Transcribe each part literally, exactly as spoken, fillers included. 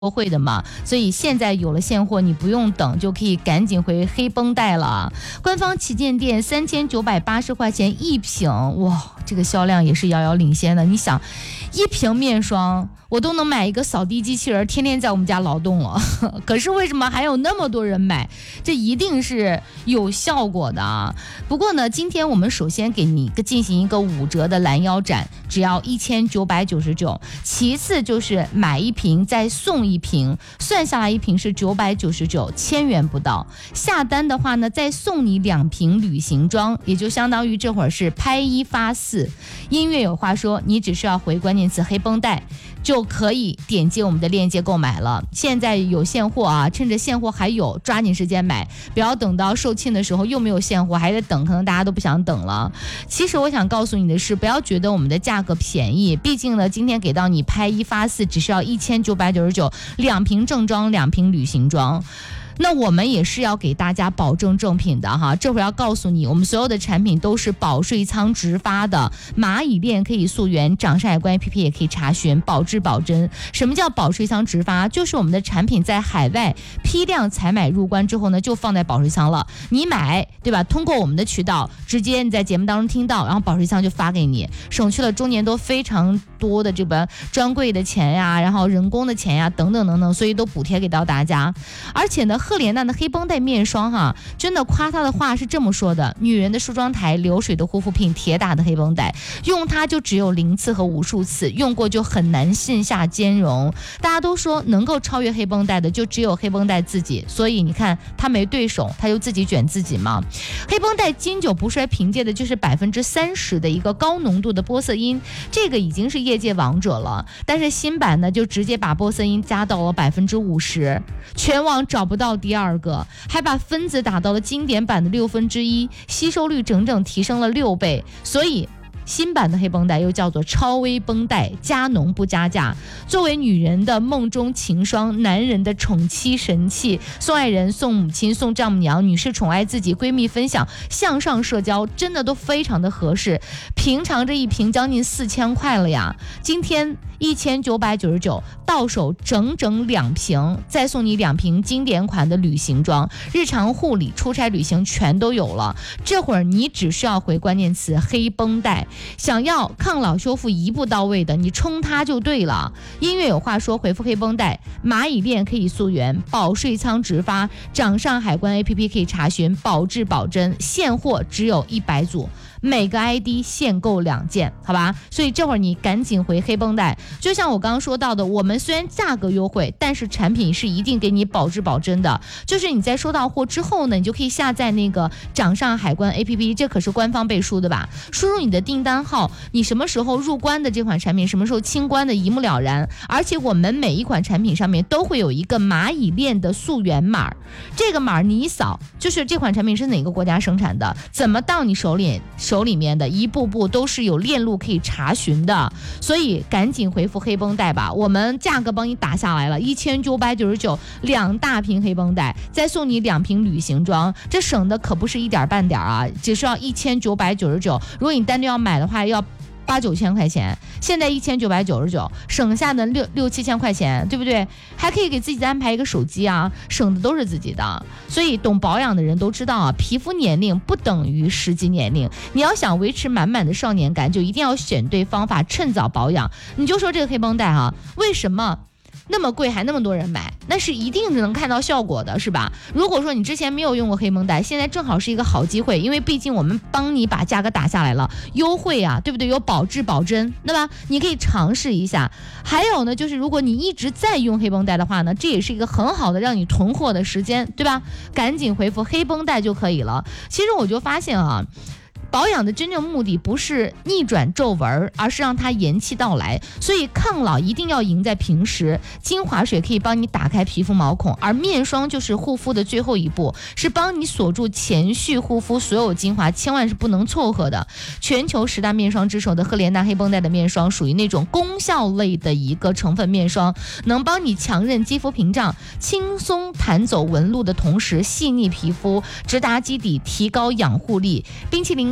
优惠的嘛，所以现在有了现货，你不用等，就可以赶紧回黑绷带了。官方旗舰店三千九百八十块钱一瓶，哇，这个销量也是遥遥领先的。你想，一瓶面霜我都能买一个扫地机器人，天天在我们家劳动了。可是为什么还有那么多人买？这一定是有效果的啊。不过呢，今天我们首先给你一个进行一个五折的拦腰斩，只要一千九百九十九。其次就是买一瓶再送一瓶，算下来一瓶是九百九十九，千元不到。下单的话呢，再送你两瓶旅行装，也就相当于这会儿是拍一发四。音乐有话说，你只需要回关键词黑绷带，就可以点击我们的链接购买了。现在有现货啊，趁着现货还有，抓紧时间买，不要等到售罄的时候又没有现货，还得等，可能大家都不想等了。其实我想告诉你的是，不要觉得我们的价格便宜，毕竟呢，今天给到你拍一发四，只需要一千九百九十九，两瓶正装，两瓶旅行装。那我们也是要给大家保证正品的哈，这会要告诉你，我们所有的产品都是保税仓直发的，蚂蚁链可以溯源，掌上海关 A P P 也可以查询，保质保真。什么叫保税仓直发？就是我们的产品在海外批量采买入关之后呢，就放在保税仓了。你买对吧？通过我们的渠道，直接你在节目当中听到，然后保税仓就发给你，省去了中年都非常多的这个专柜的钱呀，然后人工的钱呀，等等等等，所以都补贴给到大家。而且呢，赫莲娜的黑绷带面霜哈，真的夸她的话是这么说的：女人的梳妆台，流水的护肤品，铁打的黑绷带，用它就只有零次和无数次，用过就很难线下兼容。大家都说能够超越黑绷带的就只有黑绷带自己，所以你看她没对手，她就自己卷自己嘛。黑绷带经久不衰凭借的就是百分之三十的一个高浓度的玻色因，这个已经是业界王者了。但是新版呢，就直接把玻色因加到了百分之五十，全网找不到第二个，还把分子打到了经典版的六分之一，吸收率整整提升了六倍。所以新版的黑绷带又叫做超微绷带，加浓不加价，作为女人的梦中情霜，男人的宠妻神器，送爱人、送母亲、送丈母娘，女士宠爱自己，闺蜜分享，向上社交，真的都非常的合适。平常这一瓶将近四千块了呀，今天一千九百九十九，到手整整两瓶，再送你两瓶经典款的旅行装，日常护理、出差旅行全都有了。这会儿你只需要回关键词黑绷带，想要抗老修复一步到位的，你冲它就对了。音乐有话说，回复黑绷带，蚂蚁链可以溯源，保税仓直发，掌上海关 A P P 可以查询，保质保真，现货只有一百组，每个 I D 限购两件，好吧？所以这会儿你赶紧回黑绷带。就像我刚刚说到的，我们虽然价格优惠，但是产品是一定给你保质保真的。就是你在收到货之后呢，你就可以下载那个掌上海关 A P P， 这可是官方背书的吧？输入你的订单号，你什么时候入关的这款产品，什么时候清关的一目了然。而且我们每一款产品上面都会有一个蚂蚁链的溯源码，这个码你一扫，就是这款产品是哪个国家生产的，怎么到你手里手里面的，一步步都是有链路可以查询的。所以赶紧回复黑绷带吧，我们价格帮你打下来了，一千九百九十九，两大瓶黑绷带，再送你两瓶旅行装，这省的可不是一点半点啊，只需要一千九百九十九。如果你单独要买的话，要八九千块钱，现在一千九百九十九，省下的六六七千块钱，对不对？还可以给自己安排一个手机啊，省的都是自己的。所以懂保养的人都知道啊，皮肤年龄不等于实际年龄，你要想维持满满的少年感，就一定要选对方法，趁早保养。你就说这个黑绷带啊，为什么那么贵还那么多人买？那是一定能看到效果的，是吧？如果说你之前没有用过黑绷带，现在正好是一个好机会，因为毕竟我们帮你把价格打下来了，优惠啊，对不对？有保质保真，对吧？你可以尝试一下。还有呢，就是如果你一直在用黑绷带的话呢，这也是一个很好的让你囤货的时间，对吧？赶紧回复黑绷带就可以了。其实我就发现啊，保养的真正目的不是逆转皱纹，而是让它延期到来。所以抗老一定要赢在平时，精华水可以帮你打开皮肤毛孔，而面霜就是护肤的最后一步，是帮你锁住前续护肤所有精华，千万是不能凑合的。全球十大面霜之首的赫莲娜黑绷带的面霜，属于那种功效类的一个成分面霜，能帮你强韧肌肤屏障，轻松弹走纹路的同时细腻皮肤，直达基底，提高养护力。冰淇淋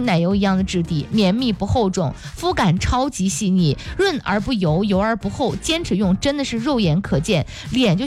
奶油一样的质地，绵密不厚重，肤感超级细腻，润而不油，油而不厚，坚持用真的是肉眼可见，脸就